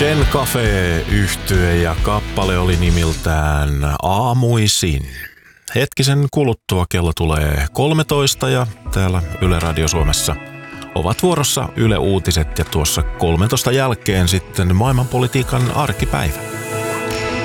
Chen Cafe-yhtye ja kappale oli nimiltään Aamuisin. Hetkisen kuluttua kello tulee 13 ja täällä Yle Radio Suomessa ovat vuorossa Yle Uutiset ja tuossa 13 jälkeen sitten maailmanpolitiikan arkipäivä.